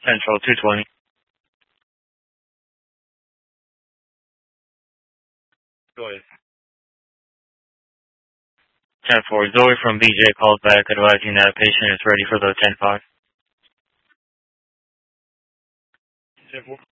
Central 220. Go ahead. 10-4. Zoe from BJ called back advising that patient is ready for the 10-5. 10-4.